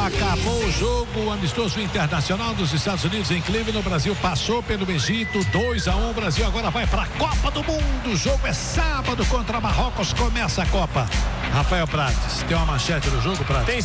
Acabou o jogo amistoso internacional dos Estados Unidos em Cleveland. O Brasil passou pelo Egito, 2-1. O Brasil agora vai para a Copa do Mundo. O jogo é sábado contra Marrocos. Começa a Copa. Rafael Prates, tem uma manchete do jogo, Prates? Tem